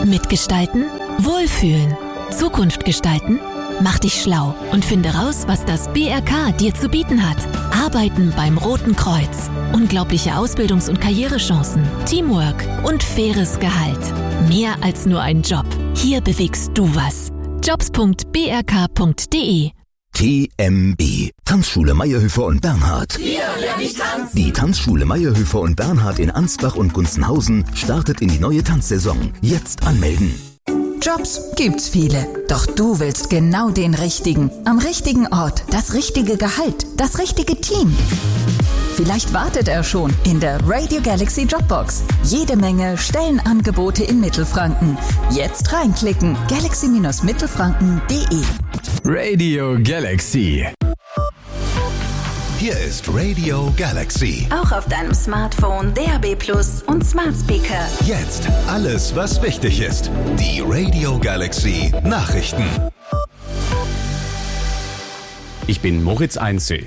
Mitgestalten? Wohlfühlen. Zukunft gestalten? Mach dich schlau und finde raus, was das BRK dir zu bieten hat. Arbeiten beim Roten Kreuz. Unglaubliche Ausbildungs- und Karrierechancen, Teamwork und faires Gehalt. Mehr als nur ein Job. Hier bewegst du was. jobs.brk.de. TMB. Tanzschule Mayerhöfer und Bernhard. Hier lerne ich tanzen. Die Tanzschule Mayerhöfer und Bernhard in Ansbach und Gunzenhausen startet in die neue Tanzsaison. Jetzt anmelden. Jobs gibt's viele, doch du willst genau den richtigen. Am richtigen Ort, das richtige Gehalt, das richtige Team. Vielleicht wartet er schon in der Radio Galaxy Jobbox. Jede Menge Stellenangebote in Mittelfranken. Jetzt reinklicken. galaxy-mittelfranken.de. Radio Galaxy. Hier ist Radio Galaxy. Auch auf deinem Smartphone, DAB+ und Smart Speaker. Jetzt alles, was wichtig ist. Die Radio Galaxy Nachrichten. Ich bin Moritz Einzel.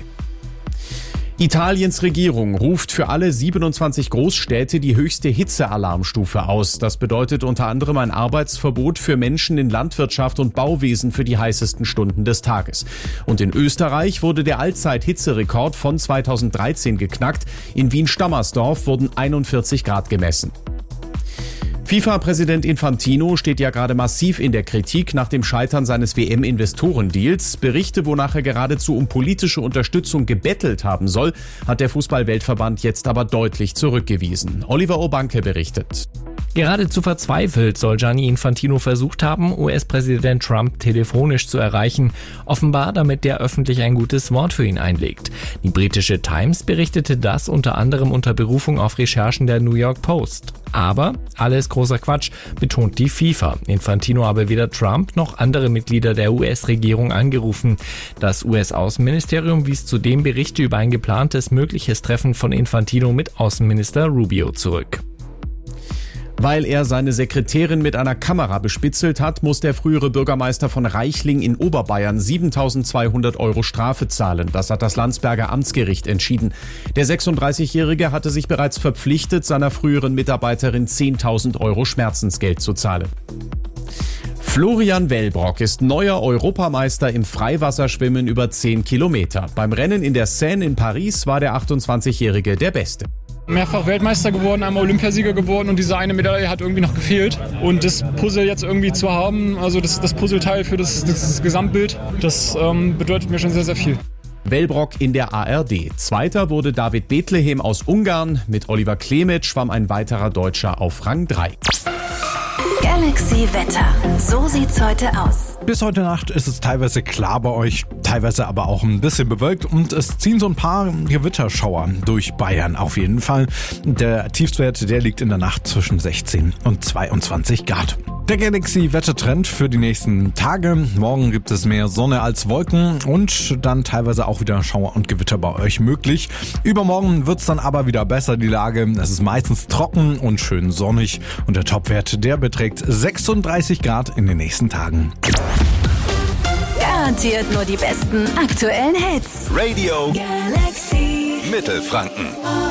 Italiens Regierung ruft für alle 27 Großstädte die höchste Hitzealarmstufe aus. Das bedeutet unter anderem ein Arbeitsverbot für Menschen in Landwirtschaft und Bauwesen für die heißesten Stunden des Tages. Und in Österreich wurde der Allzeit-Hitzerekord von 2013 geknackt. In Wien-Stammersdorf wurden 41 Grad gemessen. FIFA-Präsident Infantino steht ja gerade massiv in der Kritik nach dem Scheitern seines WM-Investorendeals. Berichte, wonach er geradezu um politische Unterstützung gebettelt haben soll, hat der Fußball-Weltverband jetzt aber deutlich zurückgewiesen. Oliver Obanke berichtet. Geradezu verzweifelt soll Gianni Infantino versucht haben, US-Präsident Trump telefonisch zu erreichen, offenbar damit der öffentlich ein gutes Wort für ihn einlegt. Die britische Times berichtete das unter anderem unter Berufung auf Recherchen der New York Post. Aber alles großer Quatsch, betont die FIFA. Infantino habe weder Trump noch andere Mitglieder der US-Regierung angerufen. Das US-Außenministerium wies zudem Berichte über ein geplantes mögliches Treffen von Infantino mit Außenminister Rubio zurück. Weil er seine Sekretärin mit einer Kamera bespitzelt hat, muss der frühere Bürgermeister von Reichling in Oberbayern 7.200 € Strafe zahlen. Das hat das Landsberger Amtsgericht entschieden. Der 36-Jährige hatte sich bereits verpflichtet, seiner früheren Mitarbeiterin 10.000 € Schmerzensgeld zu zahlen. Florian Wellbrock ist neuer Europameister im Freiwasserschwimmen über 10 Kilometer. Beim Rennen in der Seine in Paris war der 28-Jährige der Beste. Mehrfach Weltmeister geworden, einmal Olympiasieger geworden und diese eine Medaille hat irgendwie noch gefehlt. Und das Puzzle jetzt irgendwie zu haben, also das Puzzleteil für das Gesamtbild, das bedeutet mir schon sehr, sehr viel. Wellbrock in der ARD. Zweiter wurde David Bethlehem aus Ungarn. Mit Oliver Klemetsch schwamm ein weiterer Deutscher auf Rang 3. Galaxy Wetter. So sieht's heute aus. Bis heute Nacht ist es teilweise klar bei euch, teilweise aber auch ein bisschen bewölkt und es ziehen so ein paar Gewitterschauer durch Bayern auf jeden Fall. Der Tiefstwert, der liegt in der Nacht zwischen 16 und 22 Grad. Der Galaxy-Wettertrend für die nächsten Tage. Morgen gibt es mehr Sonne als Wolken und dann teilweise auch wieder Schauer und Gewitter bei euch möglich. Übermorgen wird's dann aber wieder besser, die Lage. Es ist meistens trocken und schön sonnig und der Topwert, der beträgt 36 Grad in den nächsten Tagen. Garantiert nur die besten aktuellen Hits. Radio Galaxy Mittelfranken.